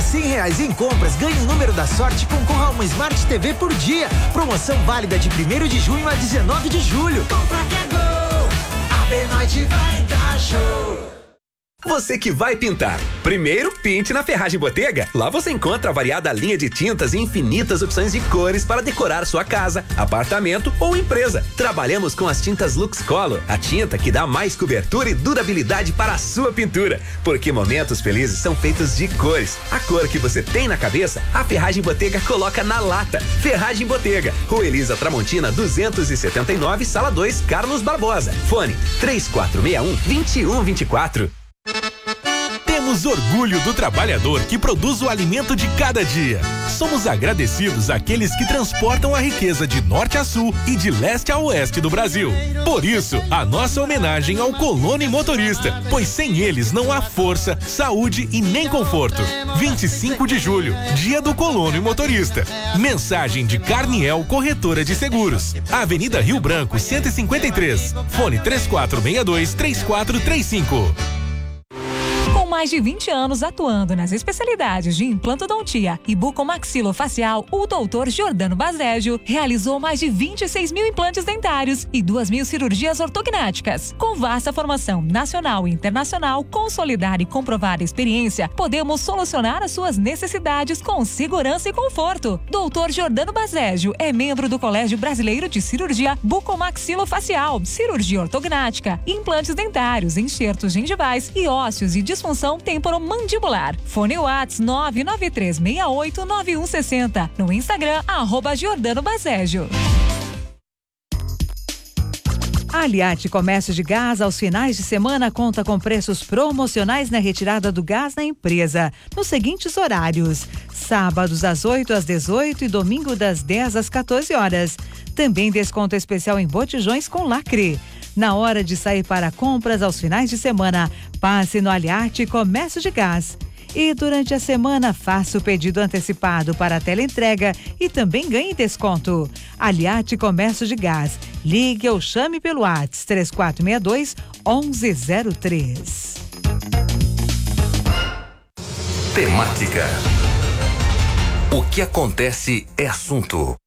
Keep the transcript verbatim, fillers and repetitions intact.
cem reais em compras, ganhe o número da sorte e concorra a uma Smart T V por dia. Promoção válida de primeiro de junho a dezenove de julho. Compra que é gol, a Benoit vai dar show. Você que vai pintar, primeiro pinte na Ferragem Botega. Lá você encontra a variada linha de tintas e infinitas opções de cores para decorar sua casa, apartamento ou empresa. Trabalhamos com as tintas Lux Color, a tinta que dá mais cobertura e durabilidade para a sua pintura. Porque momentos felizes são feitos de cores. A cor que você tem na cabeça, a Ferragem Botega coloca na lata. Ferragem Botega, Rua Elisa Tramontina duzentos e setenta e nove, Sala dois, Carlos Barbosa. Fone três quatro seis um, dois um dois quatro. Temos orgulho do trabalhador que produz o alimento de cada dia. Somos agradecidos àqueles que transportam a riqueza de norte a sul e de leste a oeste do Brasil. Por isso, a nossa homenagem ao colono e motorista, pois sem eles não há força, saúde e nem conforto. vinte e cinco de julho, dia do colono e motorista. Mensagem de Carniel Corretora de Seguros. Avenida Rio Branco, cento e cinquenta e três. Fone três quatro seis dois, três quatro três cinco. Com mais de vinte anos atuando nas especialidades de implantodontia e bucomaxilofacial, o doutor Giordano Baségio realizou mais de vinte e seis mil implantes dentários e duas mil cirurgias ortognáticas. Com vasta formação nacional e internacional, consolidada e comprovada experiência, podemos solucionar as suas necessidades com segurança e conforto. doutor Giordano Baségio é membro do Colégio Brasileiro de Cirurgia Bucomaxilofacial, cirurgia ortognática, implantes dentários, enxertos gengivais e ósseos e disfunção temporomandibular. Fone Whats nove nove três seis oito nove um seis zero. No Instagram, arroba Giordano Baségio. A Aliate Comércio de Gás, aos finais de semana, conta com preços promocionais na retirada do gás na empresa, nos seguintes horários: sábados das oito às dezoito e domingo das dez às quatorze horas. Também desconto especial em botijões com lacre. Na hora de sair para compras aos finais de semana, passe no Aliate Comércio de Gás. E durante a semana, faça o pedido antecipado para a teleentrega e também ganhe desconto. Aliate Comércio de Gás. Ligue ou chame pelo WhatsApp três quatro seis dois, um um zero três. Temática. O que acontece é assunto.